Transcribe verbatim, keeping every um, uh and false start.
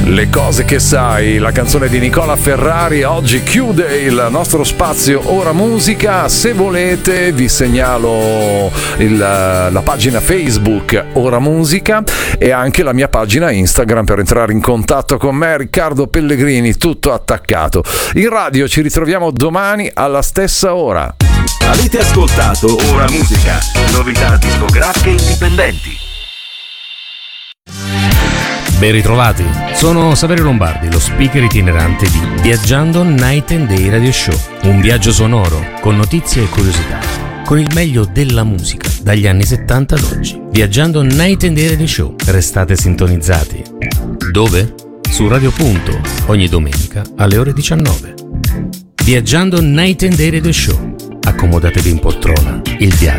Le cose che sai, la canzone di Nicola Ferrari oggi chiude il nostro spazio Ora Musica. Se volete vi segnalo il, la pagina Facebook Ora Musica e anche la mia pagina Instagram per entrare in contatto con me, Riccardo Pellegrini, tutto attaccato. In radio ci ritroviamo domani alla stessa ora. Avete ascoltato Ora Musica, novità discografiche indipendenti. Ben ritrovati, sono Saverio Lombardi, lo speaker itinerante di Viaggiando Night and Day Radio Show, un viaggio sonoro con notizie e curiosità, con il meglio della musica dagli anni settanta ad oggi. Viaggiando Night and Day Radio Show, restate sintonizzati. Dove? Su Radio Punto, ogni domenica alle ore diciannove. Viaggiando Night and Day Radio Show, accomodatevi in poltrona, il viaggio